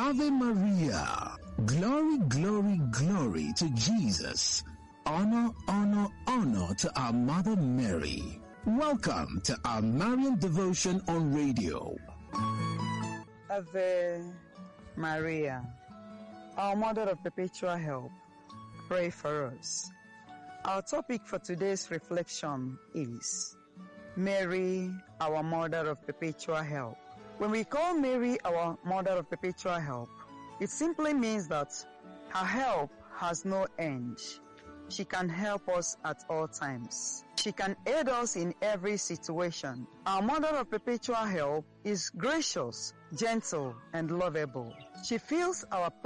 Ave Maria. Glory, glory, glory to Jesus. Honor, honor, honor to our Mother Mary. Welcome to our Marian devotion on radio. Ave Maria, our Mother of Perpetual Help, pray for us. Our topic for today's reflection is Mary, our Mother of Perpetual Help. When we call Mary our Mother of Perpetual Help, it simply means that her help has no end. She can help us at all times. She can aid us in every situation. Our Mother of Perpetual Help is gracious, gentle, and lovable. She feels our